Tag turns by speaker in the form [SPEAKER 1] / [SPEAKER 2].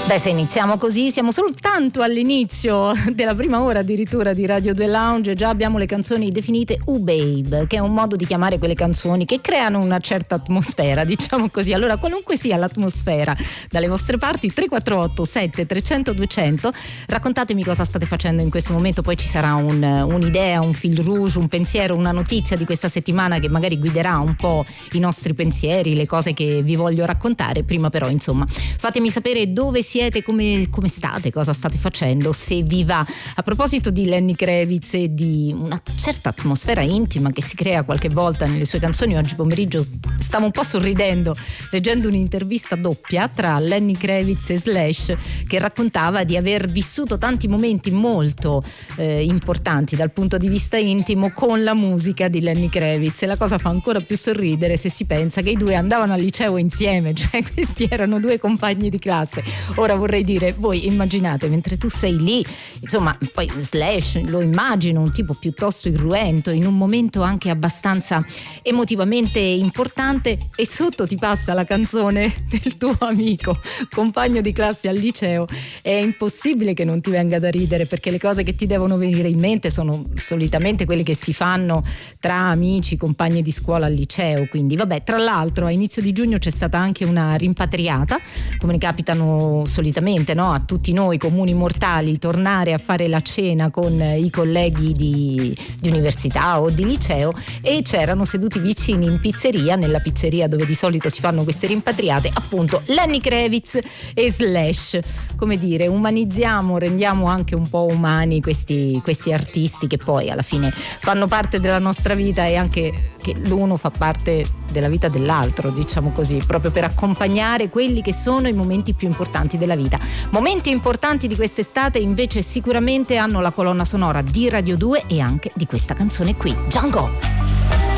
[SPEAKER 1] Beh, se iniziamo così, siamo soltanto all'inizio della prima ora addirittura di Radio 2 Lounge, già abbiamo le canzoni definite U-Babe, che è un modo di chiamare quelle canzoni che creano una certa atmosfera, diciamo così. Allora, qualunque sia l'atmosfera dalle vostre parti, 348 7300 200, raccontatemi cosa state facendo in questo momento, poi ci sarà un'idea, un fil rouge, un pensiero, una notizia di questa settimana che magari guiderà un po' i nostri pensieri, le cose che vi voglio raccontare. Prima però, insomma, fatemi sapere dove siete, come state, cosa state facendo, se vi va. A proposito di Lenny Kravitz e di una certa atmosfera intima che si crea qualche volta nelle sue canzoni, oggi pomeriggio stavo un po' sorridendo leggendo un'intervista doppia tra Lenny Kravitz e Slash, che raccontava di aver vissuto tanti momenti molto importanti dal punto di vista intimo con la musica di Lenny Kravitz, e la cosa fa ancora più sorridere se si pensa che i due andavano al liceo insieme, cioè questi erano due compagni di classe. Ora vorrei dire, voi immaginate, mentre tu sei lì, insomma, poi Slash lo immagino un tipo piuttosto irruento, in un momento anche abbastanza emotivamente importante, e sotto ti passa la canzone del tuo amico, compagno di classe al liceo. È impossibile che non ti venga da ridere, perché le cose che ti devono venire in mente sono solitamente quelle che si fanno tra amici, compagni di scuola al liceo. Quindi vabbè, tra l'altro a inizio di giugno c'è stata anche una rimpatriata, come ne capitano solitamente, no, a tutti noi comuni mortali, tornare a fare la cena con i colleghi di università o di liceo, e c'erano seduti vicini in pizzeria, nella pizzeria dove di solito si fanno queste rimpatriate, appunto Lenny Kravitz e Slash. Come dire, umanizziamo, rendiamo anche un po' umani questi artisti che poi alla fine fanno parte della nostra vita, e anche che l'uno fa parte della vita dell'altro, diciamo così, proprio per accompagnare quelli che sono i momenti più importanti della vita. Momenti importanti di quest'estate invece sicuramente hanno la colonna sonora di Radio 2 e anche di questa canzone qui, Django.